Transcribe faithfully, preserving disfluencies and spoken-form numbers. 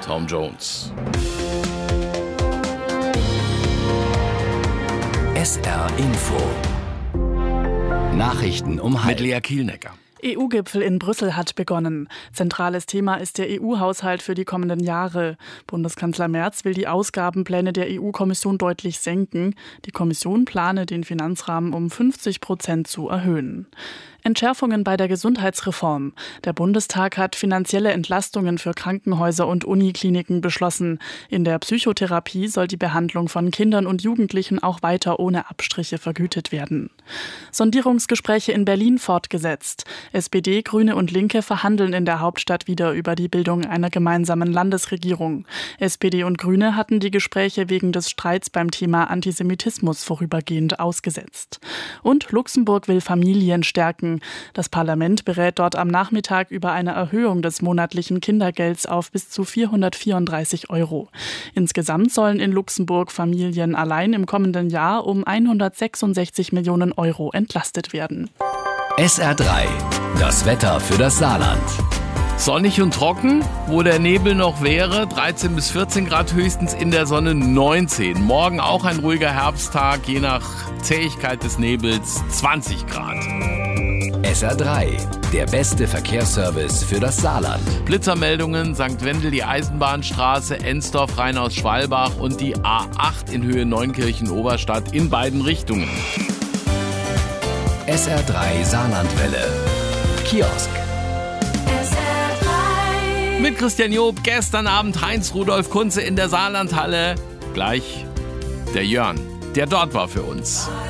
Tom Jones. S R Info. Nachrichten um halb. Mit Lea Kielnecker. E U-Gipfel in Brüssel hat begonnen. Zentrales Thema ist der E U-Haushalt für die kommenden Jahre. Bundeskanzler Merz will die Ausgabenpläne der E U-Kommission deutlich senken. Die Kommission plane, den Finanzrahmen um fünfzig Prozent zu erhöhen. Entschärfungen bei der Gesundheitsreform. Der Bundestag hat finanzielle Entlastungen für Krankenhäuser und Unikliniken beschlossen. In der Psychotherapie soll die Behandlung von Kindern und Jugendlichen auch weiter ohne Abstriche vergütet werden. Sondierungsgespräche in Berlin fortgesetzt. S P D, Grüne und Linke verhandeln in der Hauptstadt wieder über die Bildung einer gemeinsamen Landesregierung. S P D und Grüne hatten die Gespräche wegen des Streits beim Thema Antisemitismus vorübergehend ausgesetzt. Und Luxemburg will Familien stärken. Das Parlament berät dort am Nachmittag über eine Erhöhung des monatlichen Kindergelds auf bis zu vierhundertvierunddreißig Euro. Insgesamt sollen in Luxemburg Familien allein im kommenden Jahr um hundertsechsundsechzig Millionen Euro entlastet werden. S R drei. Das Wetter für das Saarland. Sonnig und trocken, wo der Nebel noch wäre, dreizehn bis vierzehn Grad höchstens, in der Sonne neunzehn. Morgen auch ein ruhiger Herbsttag, je nach Zähigkeit des Nebels zwanzig Grad. S R drei, der beste Verkehrsservice für das Saarland. Blitzermeldungen: Sankt Wendel, die Eisenbahnstraße, Ensdorf, Rheinaus-Schwalbach und die A acht in Höhe Neunkirchen-Oberstadt in beiden Richtungen. S R drei Saarlandwelle. Kiosk. Mit Christian Job, gestern Abend Heinz-Rudolf Kunze in der Saarlandhalle. Gleich der Jörn, der dort war für uns.